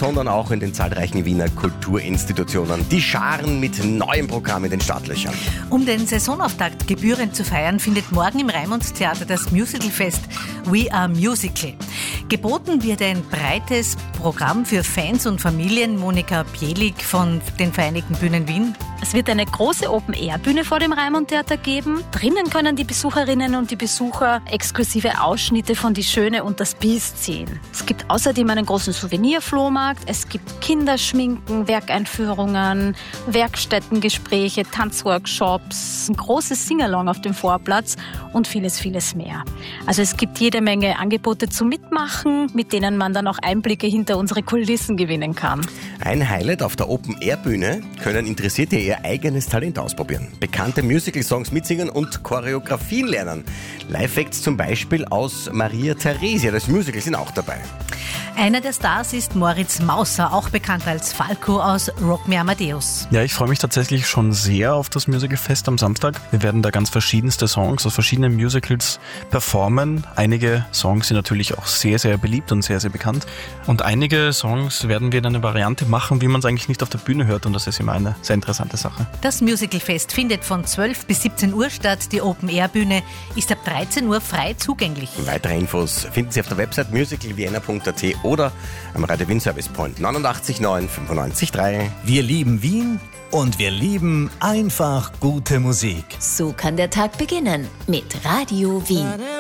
sondern auch in den zahlreichen Wiener Kulturinstitutionen. Die scharen mit neuem Programm in den Startlöchern. Um den Saisonauftakt gebührend zu feiern, findet morgen im Raimundtheater das Musicalfest We Are Musical. Geboten wird ein breites Programm für Fans und Familien. Monika Bielik von den Vereinigten Bühnen Wien. Es wird eine große Open-Air-Bühne vor dem Raimundtheater geben. Drinnen können die Besucherinnen und die Besucher exklusive Ausschnitte von Die Schöne und das Biest sehen. Es gibt außerdem einen großen Souvenirflohmarkt. Es gibt Kinderschminken, Werkeinführungen, Werkstättengespräche, Tanzworkshops, ein großes Singalong auf dem Vorplatz und vieles, vieles mehr. Also es gibt jede Menge Angebote zum Mitmachen, mit denen man dann auch Einblicke hinter unsere Kulissen gewinnen kann. Ein Highlight: auf der Open-Air-Bühne können Interessierte ihr eigenes Talent ausprobieren. Bekannte Musical-Songs mitsingen und Choreografien lernen. Live-Acts zum Beispiel aus Maria Theresia, das Musical, sind auch dabei. Einer der Stars ist Moritz Mausser, auch bekannt als Falco aus Rock Me Amadeus. Ja, ich freue mich tatsächlich schon sehr auf das Musicalfest am Samstag. Wir werden da ganz verschiedenste Songs aus verschiedenen Musicals performen. Einige Songs sind natürlich auch sehr, sehr beliebt und sehr, sehr bekannt. Und einige Songs werden wir in einer Variante machen, wie man es eigentlich nicht auf der Bühne hört. Und das ist immer eine sehr interessante Sache. Das Musicalfest findet von 12 bis 17 Uhr statt. Die Open-Air-Bühne ist ab 13 Uhr frei zugänglich. Weitere Infos finden Sie auf der Website musicalvienna.at oder am Radio Wien Service Point 89.9 95.3. Wir lieben Wien und wir lieben einfach gute Musik. So kann der Tag beginnen mit Radio Wien.